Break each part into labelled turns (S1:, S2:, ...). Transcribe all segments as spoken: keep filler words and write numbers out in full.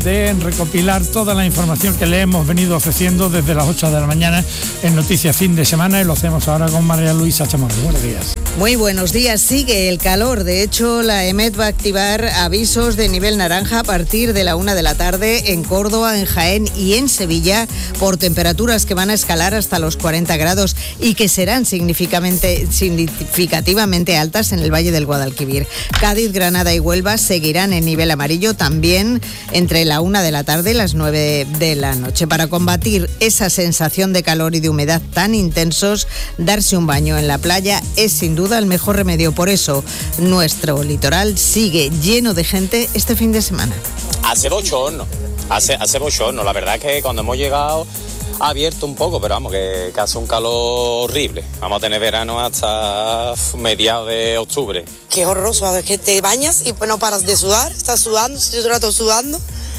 S1: de recopilar toda la información que le hemos venido ofreciendo desde las ocho de la mañana en Noticias Fin de Semana, y lo hacemos ahora con María Luisa Chamorro. Buenos días.
S2: Muy buenos días. Sigue el calor. De hecho, la EMET va a activar avisos de nivel naranja a partir de la una de la tarde en Córdoba, en Jaén y en Sevilla por temperaturas que van a escalar hasta los cuarenta grados y que serán significativamente, significativamente altas en el Valle del Guadalquivir. Cádiz, Granada y Huelva seguirán en nivel amarillo también entre la una de la tarde y las nueve de la noche. Para combatir esa sensación de calor y de humedad tan intensos, darse un baño en la playa es sin duda el mejor remedio. Por eso nuestro litoral sigue lleno de gente este fin de semana.
S3: Hace bochorno, hace, hace bochorno. La verdad es que cuando hemos llegado ha abierto un poco, pero vamos, que, que hace un calor horrible. Vamos a tener verano hasta mediados de octubre.
S4: Qué horroroso, es que te bañas y pues no paras de sudar, estás sudando, estoy todo el rato sudando.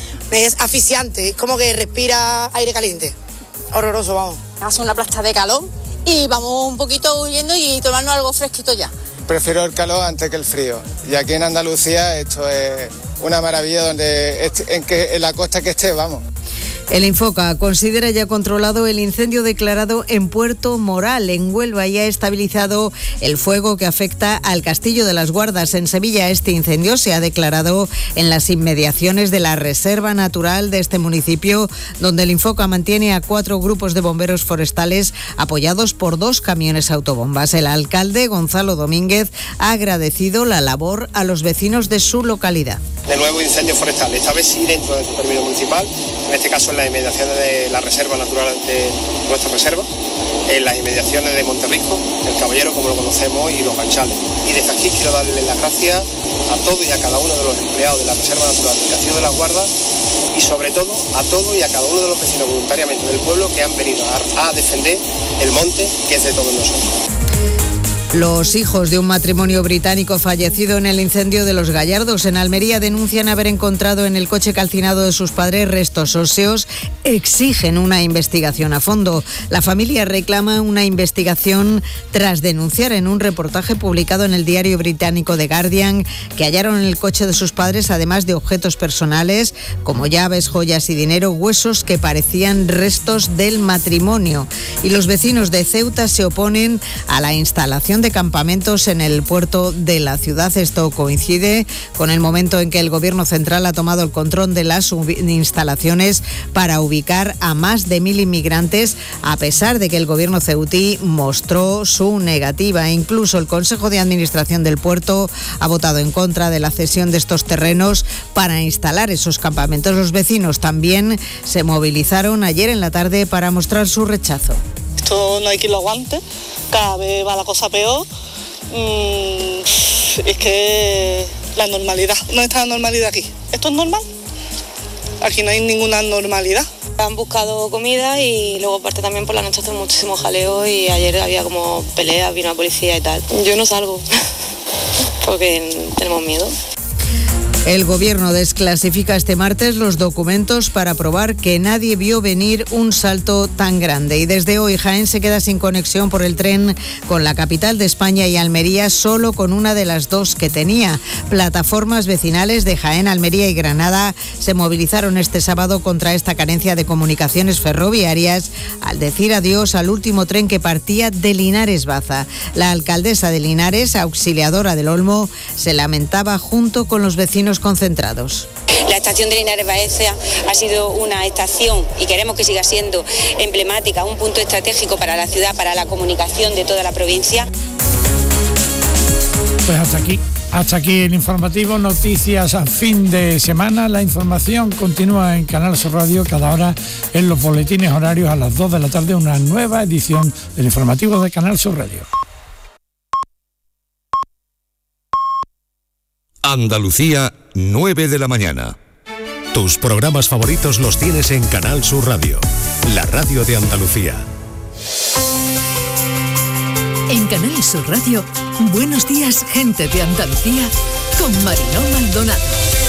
S4: Es asfixiante, es como que respira aire caliente. Horroroso, vamos.
S5: Hace una plasta de calor y vamos un poquito huyendo y tomarnos algo fresquito ya.
S6: Prefiero el calor antes que el frío. Y aquí en Andalucía esto es una maravilla, donde en, que, en la costa que esté, vamos.
S2: El Infoca considera ya controlado el incendio declarado en Puerto Moral, en Huelva, y ha estabilizado el fuego que afecta al Castillo de las Guardas. En Sevilla, este incendio se ha declarado en las inmediaciones de la Reserva Natural de este municipio, donde el Infoca mantiene a cuatro grupos de bomberos forestales apoyados por dos camiones autobombas. El alcalde, Gonzalo Domínguez, ha agradecido la labor a los vecinos de su localidad.
S7: De nuevo incendio forestal, esta vez sí dentro del término municipal, en este caso en las inmediaciones de la Reserva Natural de nuestra reserva, en las inmediaciones de Monterrico, el Caballero como lo conocemos, y los Ganchales. Y desde aquí quiero darle las gracias a todos y a cada uno de los empleados de la Reserva Natural del Castillo de las Guardas, y sobre todo a todos y a cada uno de los vecinos voluntariamente del pueblo que han venido a, a defender el monte, que es de todos nosotros.
S2: Los hijos de un matrimonio británico fallecido en el incendio de Los Gallardos en Almería denuncian haber encontrado en el coche calcinado de sus padres restos óseos. Exigen una investigación a fondo. La familia reclama una investigación tras denunciar en un reportaje publicado en el diario británico The Guardian que hallaron en el coche de sus padres, además de objetos personales como llaves, joyas y dinero, huesos que parecían restos del matrimonio. Y los vecinos de Ceuta se oponen a la instalación de campamentos en el puerto de la ciudad. Esto coincide con el momento en que el gobierno central ha tomado el control de las instalaciones para ubicar a más de mil inmigrantes, a pesar de que el gobierno ceutí mostró su negativa. Incluso el Consejo de Administración del puerto ha votado en contra de la cesión de estos terrenos para instalar esos campamentos. Los vecinos también se movilizaron ayer en la tarde para mostrar su rechazo.
S8: Esto no hay quien lo aguante. Cada vez va la cosa peor. Mm, es que la normalidad, ¿dónde está la normalidad aquí? ¿Esto es normal? Aquí no hay ninguna normalidad.
S5: Han buscado comida y luego aparte también por la noche hace muchísimo jaleo y ayer había como peleas, vino la policía y tal. Yo no salgo porque tenemos miedo.
S2: El gobierno desclasifica este martes los documentos para probar que nadie vio venir un salto tan grande. Y desde hoy Jaén se queda sin conexión por el tren con la capital de España y Almería, solo con una de las dos que tenía. Plataformas vecinales de Jaén, Almería y Granada se movilizaron este sábado contra esta carencia de comunicaciones ferroviarias al decir adiós al último tren que partía de Linares Baza. La alcaldesa de Linares, auxiliadora del Olmo, se lamentaba junto con los vecinos concentrados.
S9: La estación de Linares Baeza ha sido una estación y queremos que siga siendo emblemática, un punto estratégico para la ciudad, para la comunicación de toda la provincia.
S1: Pues hasta aquí, hasta aquí el informativo, noticias a fin de semana. La información continúa en Canal Sur Radio, cada hora en los boletines horarios a las dos de la tarde, una nueva edición del informativo de Canal Sur Radio.
S10: Andalucía, nueve de la mañana.
S11: Tus programas favoritos los tienes en Canal Sur Radio, la radio de Andalucía.
S12: En Canal Sur Radio, Buenos días, gente de Andalucía, con Mariló Maldonado.